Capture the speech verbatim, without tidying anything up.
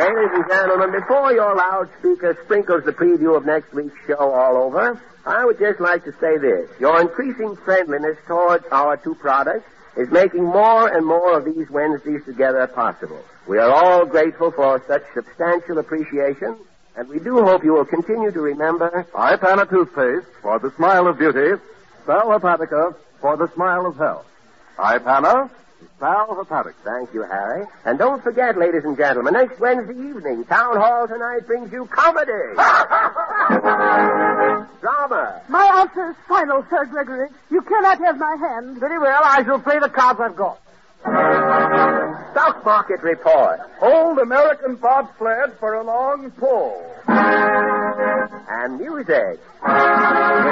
Ladies and gentlemen, before your loudspeaker sprinkles the preview of next week's show all over, I would just like to say this. Your increasing friendliness towards our two products is making more and more of these Wednesdays together possible. We are all grateful for such substantial appreciation, and we do hope you will continue to remember Ipana toothpaste for the smile of beauty, Sal Hepatica for the smile of health. Ipana, Sal Hepatica. Thank you, Harry. And don't forget, ladies and gentlemen, next Wednesday evening, Town Hall tonight brings you comedy. Drama. My answer is final, Sir Gregory. You cannot have my hand. Very well, I shall play the cards I've got. Stock market report. Old American bobsled for a long pull. And music.